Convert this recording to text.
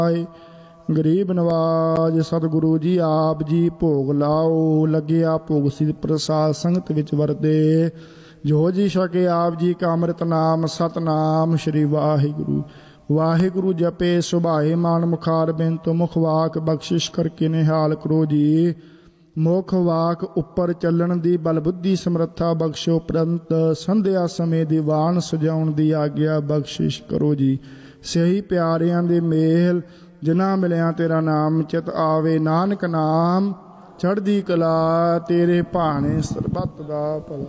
ਗਰੀਬ ਨਵਾਜ ਸਤਿਗੁਰੂ ਜੀ ਆਪ ਜੀ ਭੋਗ ਲਾਓ। ਲੱਗਿਆ ਭੋਗ ਸਿਧ ਪ੍ਰਸਾਦ ਸੰਗਤ ਵਿੱਚ ਵਰਤੇ। ਜੋ ਜੀ ਛਕੇ ਆਪ ਜੀ ਕਾ ਅੰਮ੍ਰਿਤ ਨਾਮ ਸਤਨਾਮ ਸ਼੍ਰੀ ਵਾਹਿਗੁਰੂ। ਵਾਹਿਗੁਰੂ ਜਪੇ ਸੁਭਾਏ ਮਾਨ ਮੁਖਾਰ ਬਿੰਤ ਮੁਖ ਵਾਕ ਬਖਸ਼ਿਸ਼ ਕਰਕੇ ਨਿਹਾਲ ਕਰੋ ਜੀ। ਮੁਖ ਵਾਕ ਉੱਪਰ ਚੱਲਣ ਦੀ ਬਲ ਬੁੱਧੀ ਸਮਰੱਥਾ ਬਖਸ਼ੋ। ਪ੍ਰੰਤ ਸੰਧਿਆ ਸਮੇਂ ਦੀਵਾਨ ਸਜਾਉਣ ਦੀ ਆਗਿਆ ਬਖਸ਼ਿਸ਼ ਕਰੋ ਜੀ। ਸਹੀ ਪਿਆਰਿਆਂ ਦੇ ਮੇਲ ਜਿਨ੍ਹਾਂ ਮਿਲਿਆ ਤੇਰਾ ਨਾਮ ਚਿਤ ਆਵੇ। ਨਾਨਕ ਨਾਮ ਚੜ੍ਹਦੀ ਕਲਾ ਤੇਰੇ ਭਾਣੇ ਸਰਬੱਤ ਦਾ ਭਲਾ।